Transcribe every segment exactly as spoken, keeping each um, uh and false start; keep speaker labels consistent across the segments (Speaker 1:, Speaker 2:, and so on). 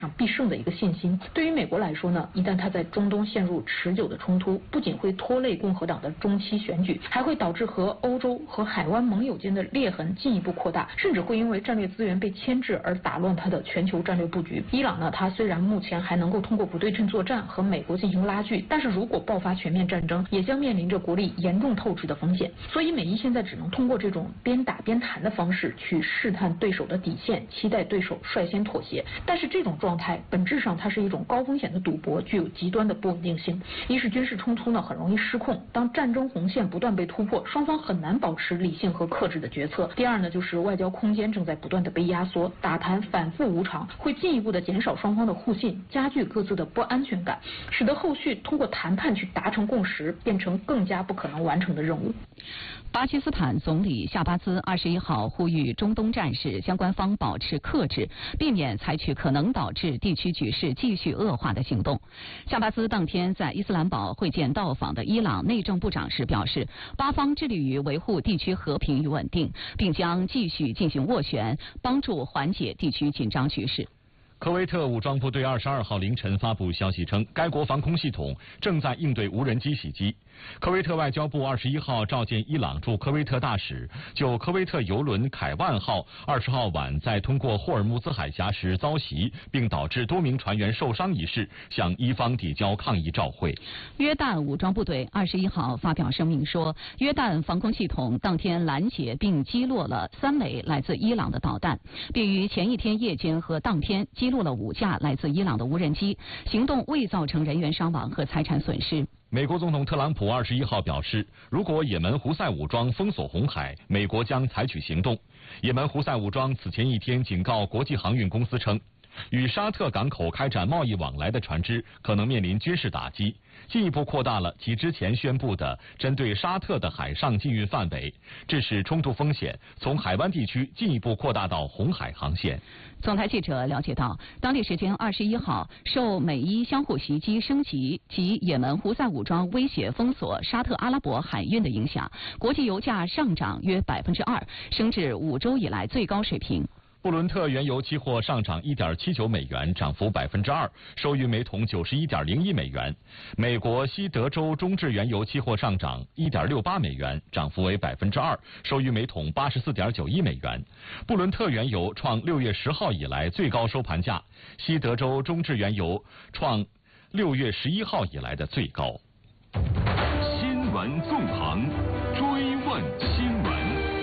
Speaker 1: 必胜的一个信心。对于美国来说呢，一旦它在中东陷入持久的冲突，不仅会拖累共和党的中期选举，还会导致和欧洲和海湾盟友间的裂痕进一步扩大，甚至会因为战略资源被牵制而打乱它的全球战略布局。伊朗呢，它虽然目前还能够通过不对称作战和美国进行拉锯，但是如果爆发全面战争，也将面临着国力严重透支的风险。所以美伊现在只能通过这种边打边谈的方式去试探对手的底线，期待对手率先妥协。但是这种状态本质上它是一种高风险的赌博，具有极端的不稳定性。一是军事冲突呢很容易失控，当战争红线不断被突破，双方很难保持理性和克制的决策。第二呢，就是外交空间正在不断的被压缩，打谈反复无常，会进一步的减少双方的互信，加剧各自的不安全感，使得后续通过谈判去达成共识变成更加不可能完成的任务。
Speaker 2: 巴基斯坦总理夏巴兹二十一号呼吁中东战事相关方保持克制，避免采取可能导致地区局势继续恶化的行动。夏巴兹当天在伊斯兰堡会见到访的伊朗内政部长时表示，巴方致力于维护地区和平与稳定，并将继续进行斡旋，帮助缓解地区紧张局势。
Speaker 3: 科威特武装部队二十二号凌晨发布消息称，该国防空系统正在应对无人机袭击。科威特外交部二十一号召见伊朗驻科威特大使，就科威特油轮凯万号二十号晚在通过霍尔木兹海峡时遭袭，并导致多名船员受伤一事，向伊方递交抗议照会。
Speaker 2: 约旦武装部队二十一号发表声明说，约旦防空系统当天拦截并击落了三枚来自伊朗的导弹，并于前一天夜间和当天击落了五架来自伊朗的无人机，行动未造成人员伤亡和财产损失。
Speaker 3: 美国总统特朗普二十一号表示，如果也门胡塞武装封锁红海，美国将采取行动。也门胡塞武装此前一天警告国际航运公司称，与沙特港口开展贸易往来的船只可能面临军事打击，进一步扩大了其之前宣布的针对沙特的海上禁运范围，致使冲突风险从海湾地区进一步扩大到红海航线。
Speaker 2: 总台记者了解到，当地时间二十一号，受美伊相互袭击升级及也门胡塞武装威胁封锁沙特阿拉伯海运的影响，国际油价上涨约百分之二，升至五周以来最高水平。
Speaker 3: 布伦特原油期货上涨 一点七九美元，涨幅百分之二，收于每桶 九十一点零一美元。美国西德州中质原油期货上涨 一点六八美元，涨幅为百分之二，收于每桶 八十四点九一美元。布伦特原油创六月十号以来最高收盘价，西德州中质原油创六月十一号以来的最高。
Speaker 4: 新闻纵横，追问新闻。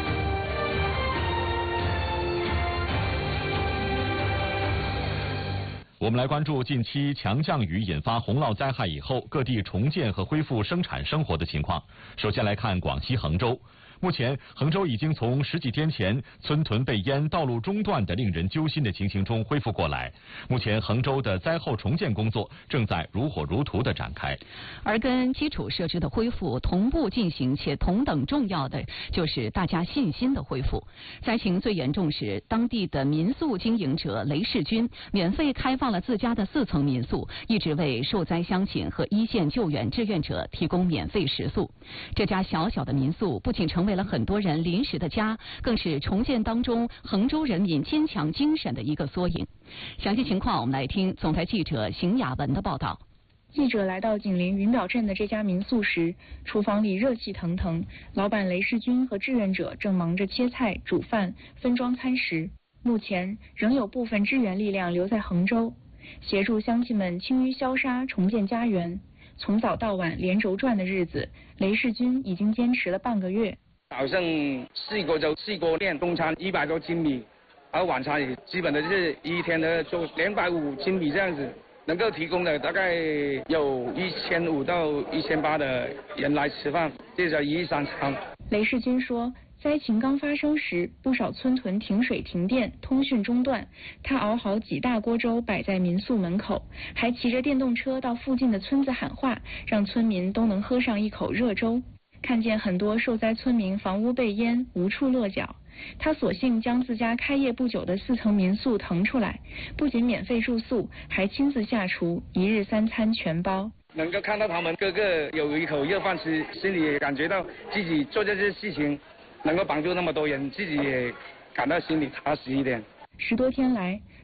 Speaker 3: 我们来关注近期强降雨引发洪涝灾害以后，各地重建和恢复生产生活的情况。首先来看广西衡州。目前，衡州已经从十几天前村屯被淹、道路中断的令人揪心的情形中恢复过来。目前，衡州的灾后重建工作正在如火如荼地展开。
Speaker 2: 而跟基础设施的恢复同步进行，且同等重要的就是大家信心的恢复。灾情最严重时，当地的民宿经营者雷世军免费开放了自家的四层民宿，一直为受灾乡亲和一线救援志愿者提供免费食宿。这家小小的民宿不仅成为了很多人临时的家，更是重建当中衡州人民坚强精神的一个缩影。详细情况我们来听总台记者邢雅文的报道。
Speaker 5: 记者来到紧邻云表镇的这家民宿时，厨房里热气腾腾，老板雷世军和志愿者正忙着切菜、煮饭、分装餐食。目前仍有部分支援力量留在衡州，协助乡亲们清淤消杀，重建家园。从早到晚连轴转的日子，雷世军已经坚持了半个月。
Speaker 6: 早上试过就试过练，中餐一百多斤米，而晚餐也基本的就是一天的就两百五斤米这样子，能够提供的大概有一千五到一千八的人来吃饭，这叫一日三餐。
Speaker 5: 雷世军说，灾情刚发生时，不少村屯停水停电，通讯中断。他熬好几大锅粥摆在民宿门口，还骑着电动车到附近的村子喊话，让村民都能喝上一口热粥。看见很多受灾村民房屋被淹，无处落脚，他索性将自家开业不久的四层民宿腾出来，不仅免费住宿，还亲自下厨，一日三餐全包。
Speaker 6: 能够看到他们个个有一口热饭吃，心里也感觉到自己做这些事情能够帮助那么多人，自己也感到心里踏实一点。
Speaker 5: 十多天来，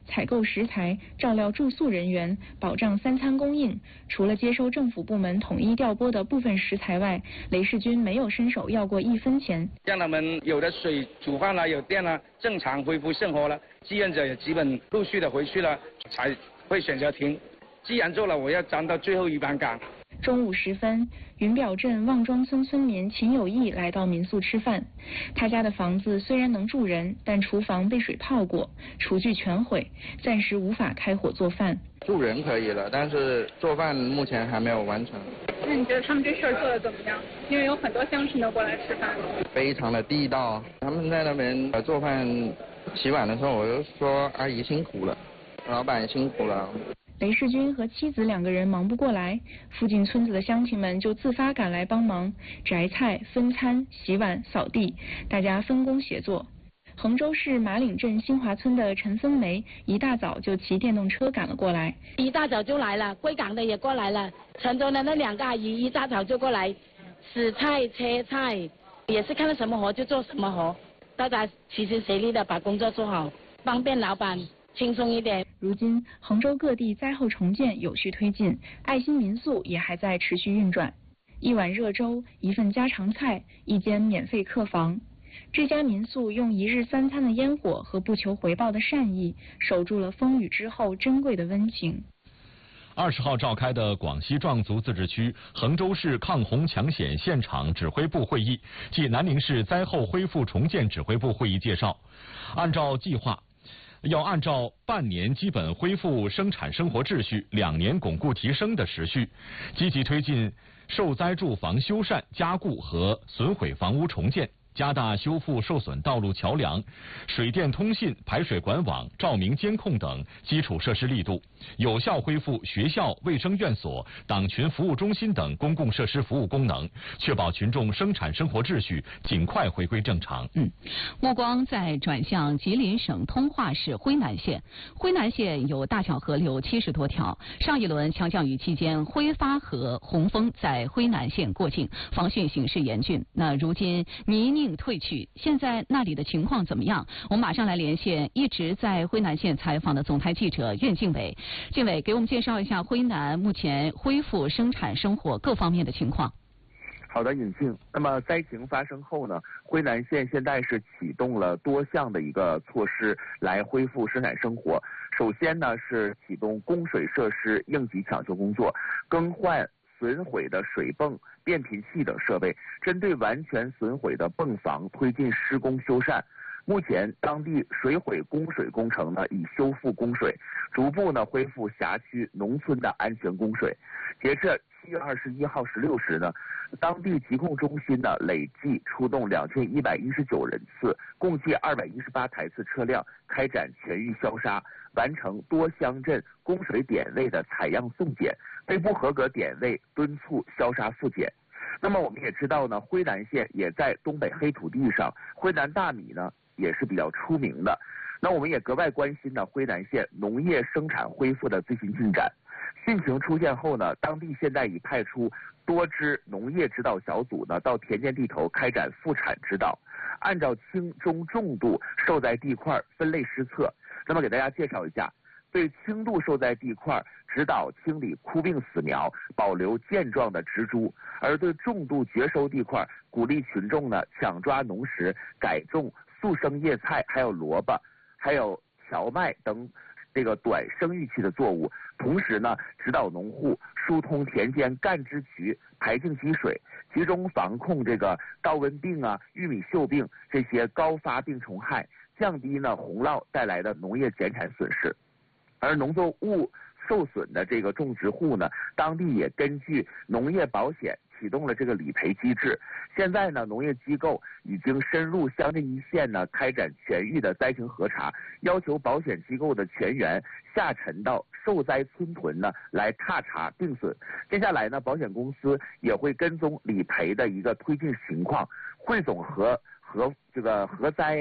Speaker 5: 采购食材、照料住宿人员、保障三餐供应。除了接收政府部门统一调拨的部分食材外，雷世军没有伸手要过一分钱。
Speaker 6: 让他们有的水煮饭了，有电了，正常恢复生活了。志愿者也基本陆续的回去了，才会选择停。既然做了，我要站到最后一班岗。
Speaker 5: 中午时分，云表镇望庄村村民秦有义来到民宿吃饭。他家的房子虽然能住人，但厨房被水泡过，厨具全毁，暂时无法开火做饭。
Speaker 7: 住人可以了，但是做饭目前还没有完成。
Speaker 8: 那你觉得他们这事儿做的怎么样？因为有很多乡亲都过来吃饭。
Speaker 7: 非常的地道，他们在那边做饭、洗碗的时候，我就说阿姨辛苦了，老板辛苦了。
Speaker 5: 雷世军和妻子两个人忙不过来，附近村子的乡亲们就自发赶来帮忙摘菜、分餐、洗碗、扫地，大家分工协作。衡州市马岭镇新华村的陈芬梅一大早就骑电动车赶了过来，
Speaker 9: 一大早就来了，贵港的也过来了，陈州的那两个阿姨一大早就过来洗菜、切菜，也是看到什么活就做什么活，大家齐心协力的把工作做好，方便老板。轻松一点。
Speaker 5: 如今，衡州各地灾后重建有序推进，爱心民宿也还在持续运转。一碗热粥，一份家常菜，一间免费客房。这家民宿用一日三餐的烟火和不求回报的善意，守住了风雨之后珍贵的温情。
Speaker 3: 二十号召开的广西壮族自治区衡州市抗洪抢险现场指挥部会议暨南宁市灾后恢复重建指挥部会议介绍，按照计划，要按照半年基本恢复生产生活秩序、两年巩固提升的时序，积极推进受灾住房修缮、加固和损毁房屋重建，加大修复受损道路桥梁、水电通信、排水管网、照明监控等基础设施力度，有效恢复学校、卫生院所、党群服务中心等公共设施服务功能，确保群众生产生活秩序尽快回归正常。
Speaker 2: 嗯，目光再转向吉林省通化市辉南县。辉南县有大小河流七十多条，上一轮强降雨期间，辉发河洪峰在辉南县过境，防汛形势严峻。那如今泥泞退去，现在那里的情况怎么样？我们马上来连线一直在辉南县采访的总台记者苑敬伟。敬伟，给我们介绍一下辉南目前恢复生产生活各方面的情况。
Speaker 10: 好的，尹静。那么灾情发生后呢，辉南县现在是启动了多项的一个措施来恢复生产生活。首先呢是启动供水设施应急抢修工作，更换损毁的水泵、变频器等设备，针对完全损毁的泵房推进施工修缮。目前，当地水毁供水工程呢已修复供水，逐步呢恢复辖区农村的安全供水。截至七月二十一号十六时呢，当地疾控中心呢累计出动两千一百一十九人次，共计二百一十八台次车辆，开展全域消杀，完成多乡镇供水点位的采样送检，对不合格点位敦促消杀复检。那么我们也知道呢，辉南县也在东北黑土地上，辉南大米呢也是比较出名的。那我们也格外关心呢辉南县农业生产恢复的最新进展。汛情出现后呢，当地现在已派出多支农业指导小组呢到田间地头开展复产指导，按照轻中重度受灾地块分类施策。那么给大家介绍一下，对轻度受灾地块指导清理枯病死苗，保留健壮的植株；而对重度绝收地块，鼓励群众呢抢抓农时，改种速生叶菜，还有萝卜，还有荞麦等这个短生育期的作物。同时呢，指导农户疏通田间干支渠，排净积水，集中防控这个稻瘟病啊、玉米锈病这些高发病虫害，降低呢洪涝带来的农业减产损失。而农作物受损的这个种植户呢，当地也根据农业保险启动了这个理赔机制。现在呢，农业机构已经深入乡镇一线呢，开展全域的灾情核查，要求保险机构的全员下沉到受灾村屯呢来踏查病损。接下来呢，保险公司也会跟踪理赔的一个推进情况，汇总核核这个核灾呀、啊。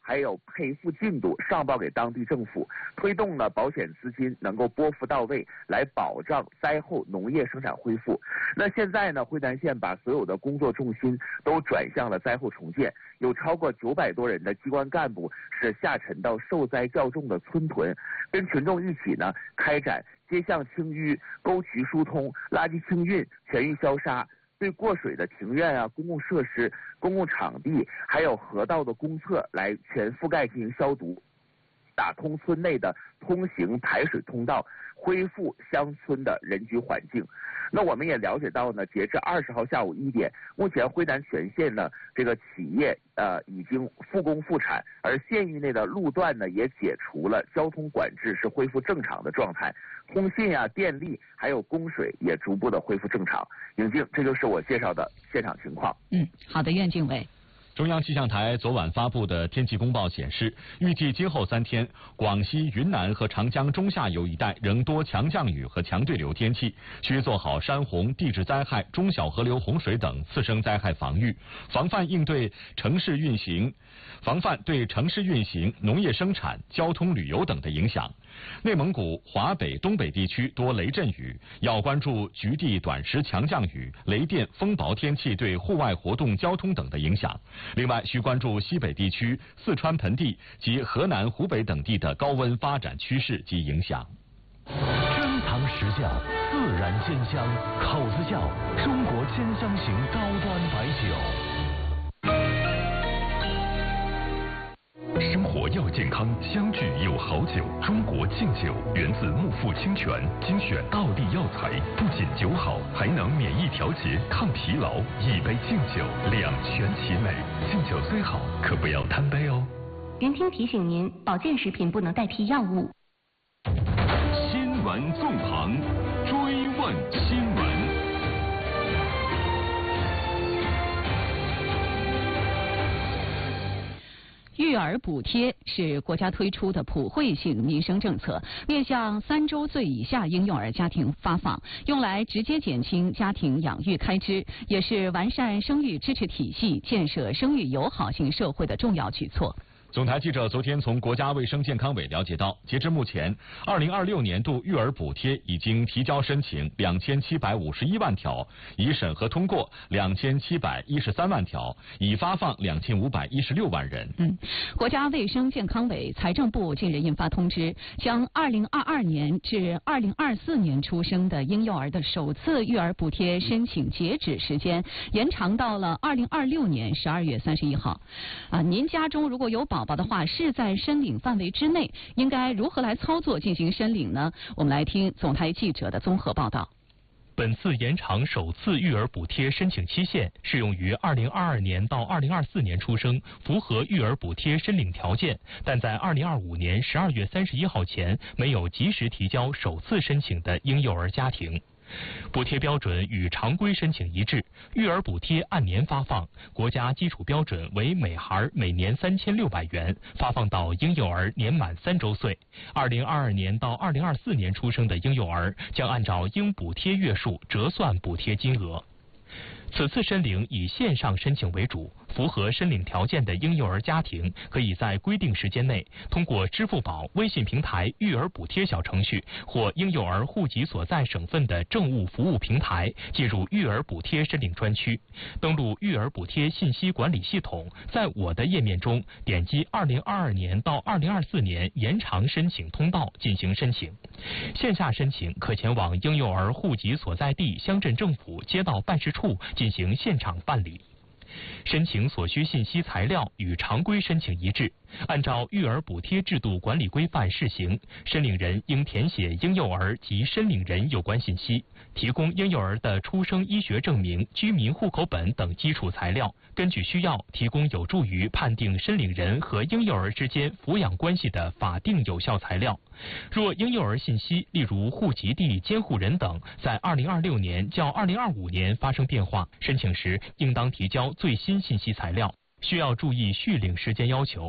Speaker 10: 还有赔付进度上报给当地政府，推动呢保险资金能够拨付到位，来保障灾后农业生产恢复。那现在呢，辉南县把所有的工作重心都转向了灾后重建，有超过九百多人的机关干部是下沉到受灾较重的村屯，跟群众一起呢开展街巷清淤、沟渠疏通、垃圾清运、全域消杀。对过水的庭院啊、公共设施、公共场地，还有河道的公厕来全覆盖进行消毒，打通村内的通行排水通道，恢复乡村的人居环境。那我们也了解到呢，截至二十号下午一点，目前辉南全县呢这个企业呃已经复工复产，而县域内的路段呢也解除了交通管制，是恢复正常的状态。通信啊、电力还有供水也逐步的恢复正常。尹静，这就是我介绍的现场情况。
Speaker 2: 嗯，好的，苑静伟。
Speaker 3: 中央气象台昨晚发布的天气公报显示，预计今后三天，广西、云南和长江中下游一带仍多强降雨和强对流天气，需做好山洪、地质灾害、中小河流洪水等次生灾害防御，防范应对城市运行，防范对城市运行、农业生产、交通旅游等的影响。内蒙古、华北、东北地区多雷阵雨，要关注局地短时强降雨、雷电、风雹天气对户外活动、交通等的影响。另外，需关注西北地区、四川盆地及河南、湖北等地的高温发展趋势及影响。
Speaker 11: 珍藏实窖，自然鲜香，口子窖，中国鲜香型高端白酒。生活要健康，相聚有好酒。中国敬酒源自木富清泉，精选道地药材，不仅酒好，还能免疫调节、抗疲劳。一杯敬酒，两全其美。敬酒虽好，可不要贪杯哦。
Speaker 12: 云听提醒您，保健食品不能代替药物。
Speaker 4: 新闻纵横，追问新闻。
Speaker 2: 育儿补贴是国家推出的普惠性民生政策，面向三周岁以下婴幼儿家庭发放，用来直接减轻家庭养育开支，也是完善生育支持体系、建设生育友好型社会的重要举措。
Speaker 3: 总台记者昨天从国家卫生健康委了解到，截至目前，二零二六年度育儿补贴已经提交申请两千七百五十一万条，已审核通过两千七百一十三万条，已发放两千五百一十六万人。
Speaker 2: 嗯，国家卫生健康委、财政部近日印发通知，将二零二二年至二零二四年出生的婴幼儿的首次育儿补贴申请截止时间延长到了二零二六年十二月三十一号。啊，您家中如果有宝宝的话，是在申领范围之内，应该如何来操作进行申领呢？我们来听总台记者的综合报道。
Speaker 13: 本次延长首次育儿补贴申请期限适用于二零二二年到二零二四年出生，符合育儿补贴申领条件，但在二零二五年十二月三十一号前没有及时提交首次申请的婴幼儿家庭。补贴标准与常规申请一致，育儿补贴按年发放，国家基础标准为每孩每年三千六百元，发放到婴幼儿年满三周岁。二零二二年到二零二四年出生的婴幼儿将按照应补贴月数折算补贴金额。此次申领以线上申请为主，符合申领条件的婴幼儿家庭可以在规定时间内通过支付宝、微信平台育儿补贴小程序或婴幼儿户籍所在省份的政务服务平台进入育儿补贴申领专区，登录育儿补贴信息管理系统，在我的页面中点击二零二二年到二零二四年延长申请通道进行申请。线下申请可前往婴幼儿户籍所在地乡镇政府街道办事处进行现场办理。申请所需信息材料与常规申请一致，按照育儿补贴制度管理规范试行，申领人应填写婴幼儿及申领人有关信息，提供婴幼儿的出生医学证明、居民户口本等基础材料，根据需要提供有助于判定申领人和婴幼儿之间抚养关系的法定有效材料。若婴幼儿信息，例如户籍地、监护人等，在二零二六年较二零二五年发生变化，申请时应当提交最新信息材料。需要注意续领时间要求。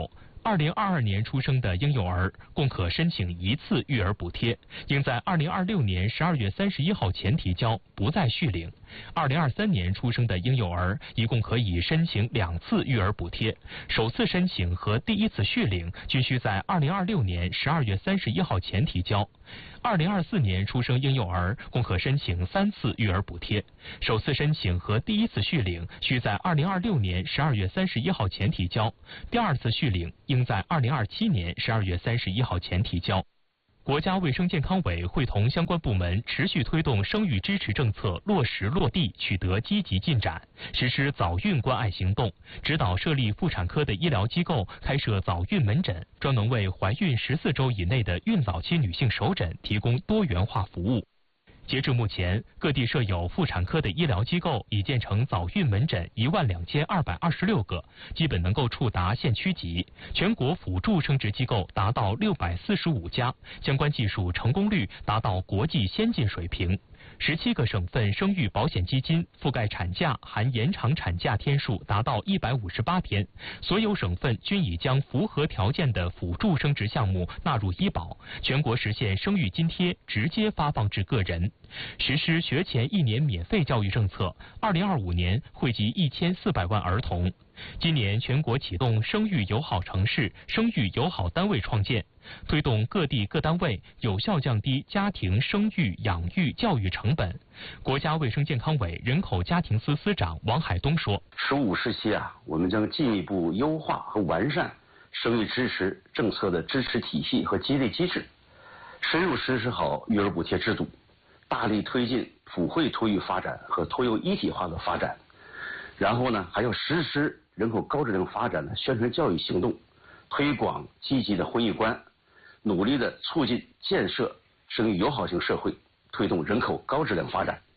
Speaker 13: 二零二二年出生的婴幼儿共可申请一次育儿补贴，应在二零二六年十二月三十一号前提交，不再续领。二零二三年出生的婴幼儿一共可以申请两次育儿补贴，首次申请和第一次续领均需在二零二六年十二月三十一号前提交。二零二四年出生婴幼儿共可申请三次育儿补贴，首次申请和第一次续领需在二零二六年十二月三十一号前提交，第二次续领应在二零二七年十二月三十一号前提交。国家卫生健康委会同相关部门持续推动生育支持政策落实落地取得积极进展，实施早孕关爱行动，指导设立妇产科的医疗机构开设早孕门诊，专门为怀孕十四周以内的孕早期女性首诊提供多元化服务。截至目前，各地设有妇产科的医疗机构已建成早孕门诊一万两千二百二十六个，基本能够触达县区级。全国辅助生殖机构达到六百四十五家，相关技术成功率达到国际先进水平。十七个省份生育保险基金覆盖产假含延长产假天数达到一百五十八天，所有省份均已将符合条件的辅助生殖项目纳入医保，全国实现生育津贴直接发放至个人。实施学前一年免费教育政策，二零二五年惠及一千四百万儿童。今年全国启动生育友好城市、生育友好单位创建，推动各地各单位有效降低家庭生育、养育、教育成本。国家卫生健康委人口家庭司司长王海东说：“
Speaker 14: 十五时期啊，我们将进一步优化和完善生育支持政策的支持体系和激励机制，深入实施好育儿补贴制度，大力推进普惠托育发展和托幼一体化的发展。然后呢，还要实施人口高质量发展的宣传教育行动，推广积极的婚育观，努力的促进建设生育友好型社会，推动人口高质量发展。”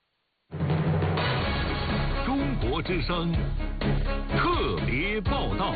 Speaker 4: 中国之声特别报道。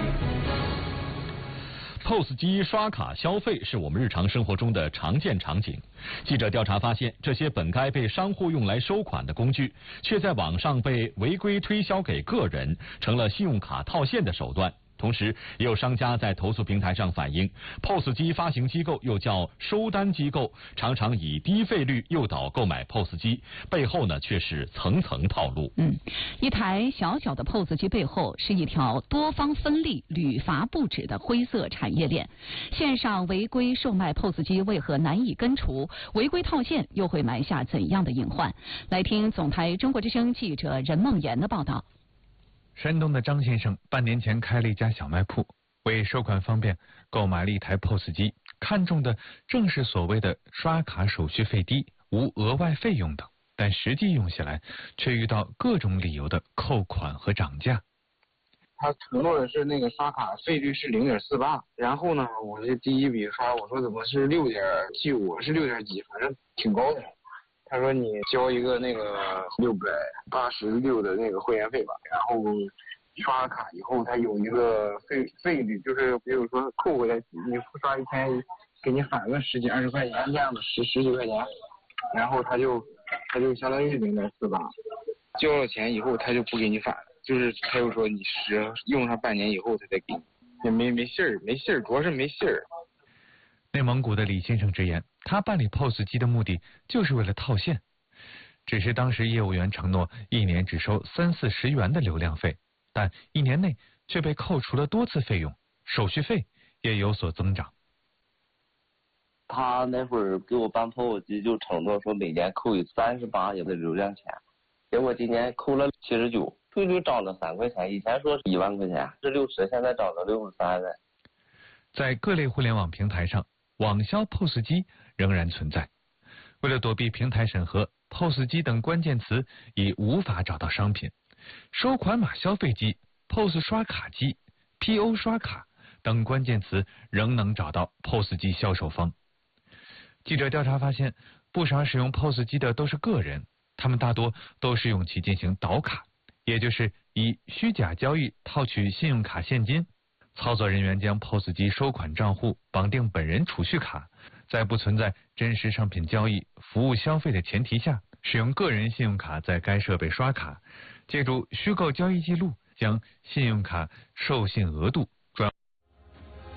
Speaker 3: P O S 机刷卡消费是我们日常生活中的常见场景。记者调查发现，这些本该被商户用来收款的工具，却在网上被违规推销给个人，成了信用卡套现的手段。同时，也有商家在投诉平台上反映 ，P O S 机发行机构又叫收单机构，常常以低费率诱导购买 P O S 机，背后呢却是层层套路。
Speaker 2: 嗯，一台小小的 P O S 机背后是一条多方分立、屡罚不止的灰色产业链。线上违规售卖 P O S 机为何难以根除？违规套现又会埋下怎样的隐患？来听总台中国之声记者任梦妍的报道。
Speaker 15: 山东的张先生半年前开了一家小卖铺，为收款方便，购买了一台 P O S 机，看中的正是所谓的刷卡手续费低、无额外费用等，但实际用下来却遇到各种理由的扣款和涨价。
Speaker 16: 他承诺的是那个刷卡费率是零点四八，然后呢，我这第一笔刷，我说怎么是六点七五，是六点几，反正挺高的。他说你交一个那个六百八十六的那个会员费吧，然后刷卡以后他有一个费费率，就是比如说扣回来，你刷一千，给你返个十几二十块钱这样的，十十几块钱，然后他就他就相当于零点四八，交了钱以后他就不给你返了，就是他又说你使用上半年以后他再给你，也没没信儿，没信儿，主要是没信儿。
Speaker 15: 内蒙古的李先生直言，他办理 P O S 机的目的就是为了套现，只是当时业务员承诺一年只收三四十元的流量费，但一年内却被扣除了多次费用，手续费也有所增长。
Speaker 17: 他那会儿给我办 P O S 机就承诺说每年扣三十八的流量钱，结果今年扣了七十九，就就涨了三块钱，以前说一万块钱是六十，现在涨到六十三了。
Speaker 15: 在各类互联网平台上，网销 P O S 机仍然存在。为了躲避平台审核， P O S 机等关键词已无法找到商品。收款码消费机、P O S 刷卡机、P O 刷卡等关键词仍能找到 P O S 机销售方。记者调查发现，不少使用 P O S 机的都是个人，他们大多都是用其进行倒卡，也就是以虚假交易套取信用卡现金。操作人员将 P O S 机收款账户绑定本人储蓄卡，在不存在真实商品交易、服务消费的前提下，使用个人信用卡在该设备刷卡，借助虚构交易记录将信用卡授信额度转。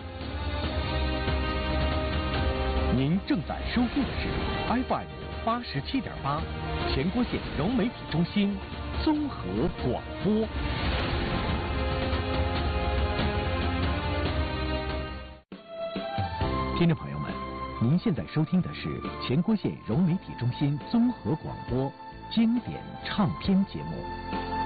Speaker 18: 在收听的是 F M 八十七点八，全国县融媒体中心综合广播。听众朋友们，您现在收听的是全国县融媒体中心综合广播经典唱片节目。